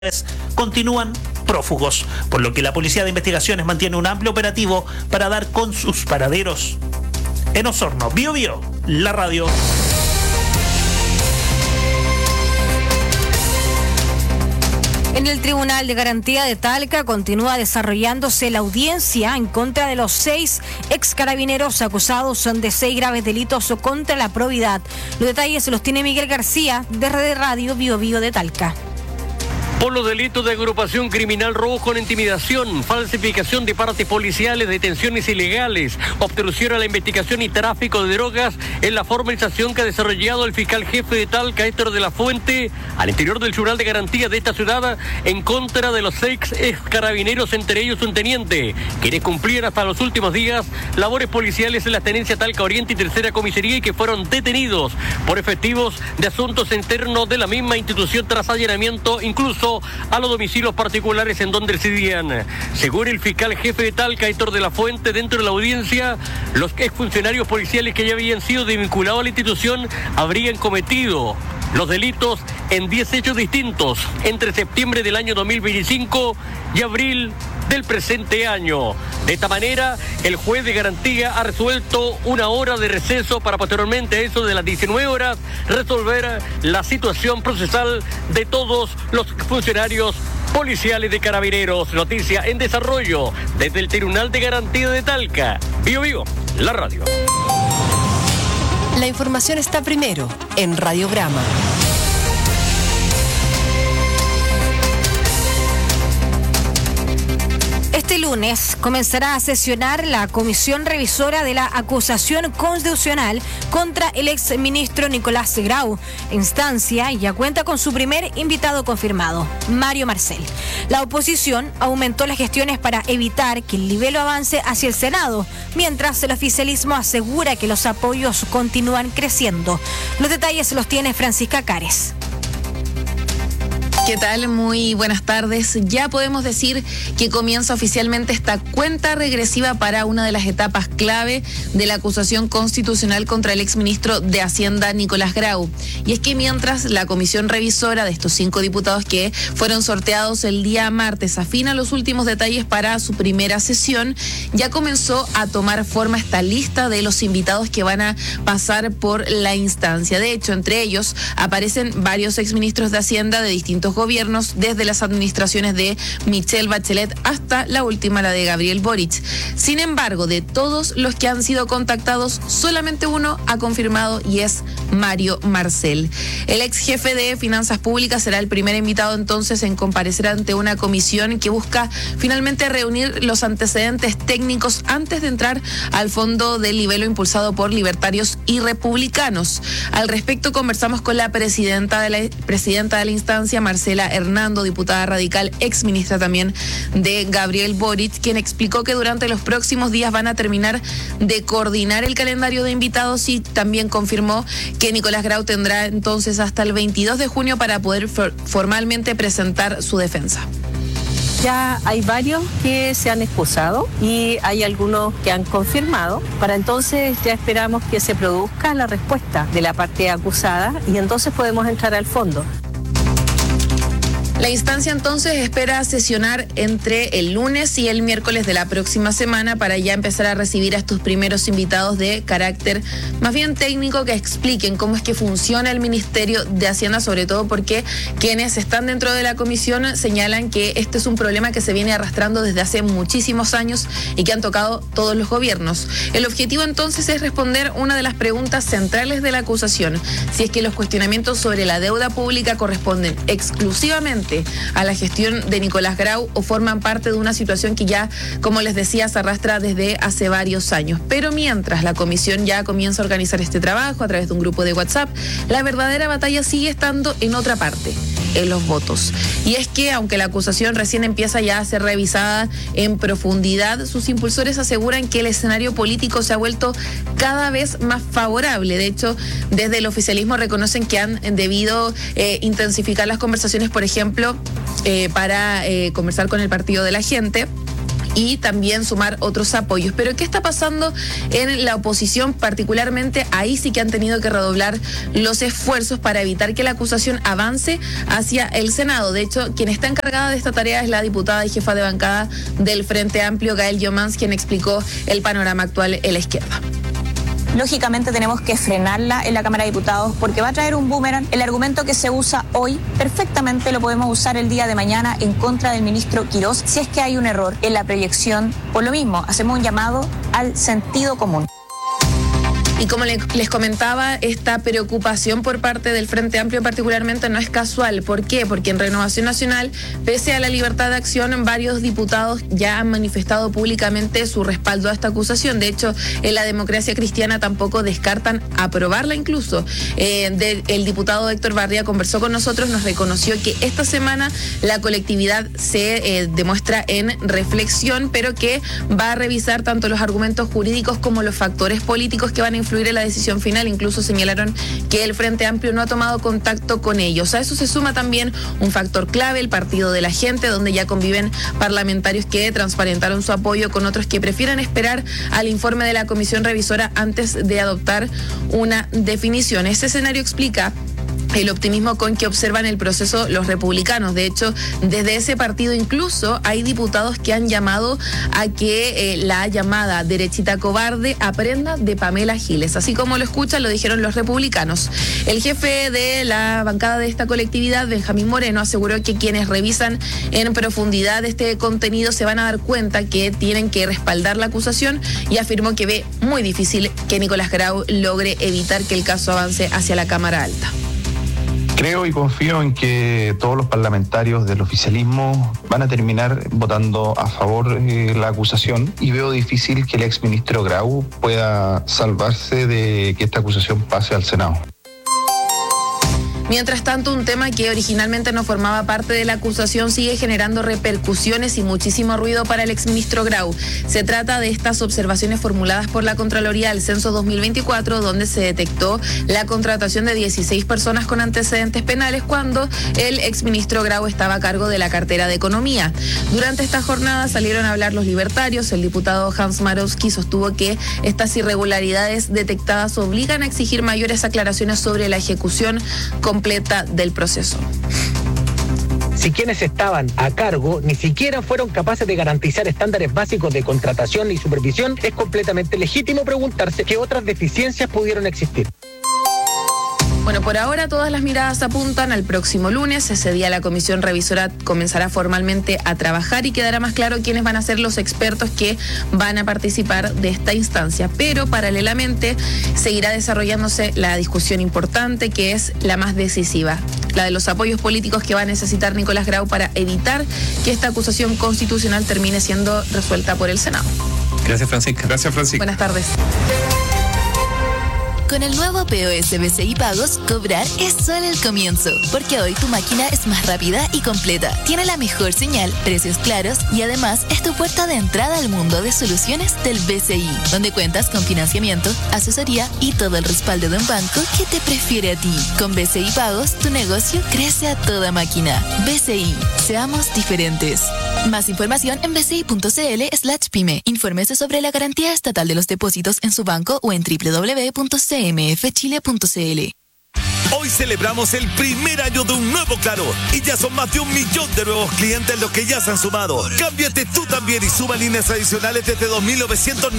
continúan prófugos, por lo que la Policía de Investigaciones mantiene un amplio operativo para dar con sus paraderos. En Osorno, Bío Bío, la radio. En el Tribunal de Garantía de Talca continúa desarrollándose la audiencia en contra de los 6 ex carabineros acusados de 6 graves delitos contra la probidad. Los detalles los tiene Miguel García, de Red Radio Bío Bío de Talca. Por los delitos de agrupación criminal, robo con intimidación, falsificación de partes policiales, detenciones ilegales, obstrucción a la investigación y tráfico de drogas, es la formalización que ha desarrollado el fiscal jefe de Talca, Héctor de la Fuente, al interior del Tribunal de Garantía de esta ciudad, en contra de los 6 ex carabineros, entre ellos un teniente, quienes cumplían hasta los últimos días labores policiales en la tenencia Talca Oriente y Tercera Comisaría y que fueron detenidos por efectivos de asuntos internos de la misma institución tras allanamiento, incluso a los domicilios particulares en donde residían. Según el fiscal jefe de Talca, Héctor de la Fuente, dentro de la audiencia, los exfuncionarios policiales que ya habían sido desvinculados a la institución habrían cometido los delitos en 10 hechos distintos entre septiembre del año 2025 y abril del presente año. De esta manera, el juez de garantía ha resuelto una hora de receso para posteriormente, a eso de las 19 horas, resolver la situación procesal de todos los funcionarios policiales de Carabineros. Noticia en desarrollo desde el Tribunal de Garantía de Talca. Bío Bío, la radio. La información está primero en Radiograma. Este lunes comenzará a sesionar la comisión revisora de la acusación constitucional contra el exministro Nicolás Grau. Instancia ya cuenta con su primer invitado confirmado, Mario Marcel. La oposición aumentó las gestiones para evitar que el libelo avance hacia el Senado, mientras el oficialismo asegura que los apoyos continúan creciendo. Los detalles los tiene Francisca Cares. ¿Qué tal? Muy buenas tardes. Ya podemos decir que comienza oficialmente esta cuenta regresiva para una de las etapas clave de la acusación constitucional contra el exministro de Hacienda, Nicolás Grau. Y es que mientras la comisión revisora de estos 5 diputados que fueron sorteados el día martes afina los últimos detalles para su primera sesión, ya comenzó a tomar forma esta lista de los invitados que van a pasar por la instancia. De hecho, entre ellos aparecen varios exministros de Hacienda de distintos gobiernos, desde las administraciones de Michelle Bachelet hasta la última, la de Gabriel Boric. Sin embargo, de todos los que han sido contactados, solamente uno ha confirmado y es Mario Marcel. El ex jefe de Finanzas Públicas será el primer invitado entonces en comparecer ante una comisión que busca finalmente reunir los antecedentes técnicos antes de entrar al fondo del libelo impulsado por libertarios y republicanos. Al respecto conversamos con la presidenta de la instancia, Marcela Hernando, diputada radical, ex ministra también de Gabriel Boric, quien explicó que durante los próximos días van a terminar de coordinar el calendario de invitados y también confirmó que Nicolás Grau tendrá entonces hasta el 22 de junio para poder formalmente presentar su defensa. Ya hay varios que se han excusado y hay algunos que han confirmado. Para entonces ya esperamos que se produzca la respuesta de la parte acusada y entonces podemos entrar al fondo. La instancia entonces espera sesionar entre el lunes y el miércoles de la próxima semana para ya empezar a recibir a estos primeros invitados de carácter más bien técnico que expliquen cómo es que funciona el Ministerio de Hacienda, sobre todo porque quienes están dentro de la comisión señalan que este es un problema que se viene arrastrando desde hace muchísimos años y que han tocado todos los gobiernos. El objetivo entonces es responder una de las preguntas centrales de la acusación, si es que los cuestionamientos sobre la deuda pública corresponden exclusivamente a la gestión de Nicolás Grau o forman parte de una situación que ya, como les decía, se arrastra desde hace varios años. Pero mientras la comisión ya comienza a organizar este trabajo a través de un grupo de WhatsApp, la verdadera batalla sigue estando en otra parte, en los votos. Y es que, aunque la acusación recién empieza ya a ser revisada en profundidad, sus impulsores aseguran que el escenario político se ha vuelto cada vez más favorable. De hecho, desde el oficialismo reconocen que han debido intensificar las conversaciones, por ejemplo, para conversar con el Partido de la Gente. y también sumar otros apoyos. Pero ¿qué está pasando en la oposición? Particularmente ahí sí que han tenido que redoblar los esfuerzos para evitar que la acusación avance hacia el Senado. De hecho, quien está encargada de esta tarea es la diputada y jefa de bancada del Frente Amplio, Gael Llomans, quien explicó el panorama actual en la izquierda. Lógicamente tenemos que frenarla en la Cámara de Diputados porque va a traer un boomerang. El argumento que se usa hoy perfectamente lo podemos usar el día de mañana en contra del ministro Quirós si es que hay un error en la proyección. Por lo mismo, hacemos un llamado al sentido común. Y como les comentaba, esta preocupación por parte del Frente Amplio particularmente no es casual. ¿Por qué? Porque en Renovación Nacional, pese a la libertad de acción, varios diputados ya han manifestado públicamente su respaldo a esta acusación. De hecho, en la Democracia Cristiana tampoco descartan aprobarla incluso. El diputado Héctor Barría conversó con nosotros, nos reconoció que esta semana la colectividad se demuestra en reflexión, pero que va a revisar tanto los argumentos jurídicos como los factores políticos que van a influir en la decisión final. Incluso señalaron que el Frente Amplio no ha tomado contacto con ellos. A eso se suma también un factor clave, el Partido de la Gente, donde ya conviven parlamentarios que transparentaron su apoyo con otros que prefieren esperar al informe de la comisión revisora antes de adoptar una definición. Ese escenario explica el optimismo con que observan el proceso los republicanos. De hecho, desde ese partido incluso hay diputados que han llamado a que la llamada derechita cobarde aprenda de Pamela Giles. Así como lo escuchan, lo dijeron los republicanos. El jefe de la bancada de esta colectividad, Benjamín Moreno, aseguró que quienes revisan en profundidad este contenido se van a dar cuenta que tienen que respaldar la acusación y afirmó que ve muy difícil que Nicolás Grau logre evitar que el caso avance hacia la Cámara Alta. Creo y confío en que todos los parlamentarios del oficialismo van a terminar votando a favor de la acusación y veo difícil que el exministro Grau pueda salvarse de que esta acusación pase al Senado. Mientras tanto, un tema que originalmente no formaba parte de la acusación sigue generando repercusiones y muchísimo ruido para el exministro Grau. Se trata de estas observaciones formuladas por la Contraloría del Censo 2024, donde se detectó la contratación de 16 personas con antecedentes penales cuando el exministro Grau estaba a cargo de la cartera de Economía. Durante esta jornada salieron a hablar los libertarios. El diputado Hans Marowski sostuvo que estas irregularidades detectadas obligan a exigir mayores aclaraciones sobre la ejecución completa del proceso. Si quienes estaban a cargo ni siquiera fueron capaces de garantizar estándares básicos de contratación y supervisión, es completamente legítimo preguntarse qué otras deficiencias pudieron existir. Bueno, por ahora todas las miradas apuntan al próximo lunes. Ese día la comisión revisora comenzará formalmente a trabajar y quedará más claro quiénes van a ser los expertos que van a participar de esta instancia. Pero paralelamente seguirá desarrollándose la discusión importante, que es la más decisiva, la de los apoyos políticos que va a necesitar Nicolás Grau para evitar que esta acusación constitucional termine siendo resuelta por el Senado. Gracias, Francisca. Gracias, Francisca. Buenas tardes. Con el nuevo POS BCI Pagos, cobrar es solo el comienzo, porque hoy tu máquina es más rápida y completa, tiene la mejor señal, precios claros y además es tu puerta de entrada al mundo de soluciones del BCI, donde cuentas con financiamiento, asesoría y todo el respaldo de un banco que te prefiere a ti. Con BCI Pagos, tu negocio crece a toda máquina. BCI, seamos diferentes. Más información en bci.cl/pyme. Infórmese sobre la garantía estatal de los depósitos en su banco o en www.cmfchile.cl. Hoy celebramos el primer año de un nuevo Claro y ya son más de 1 millón de nuevos clientes los que ya se han sumado. Cámbiate tú también y suma líneas adicionales desde 2.990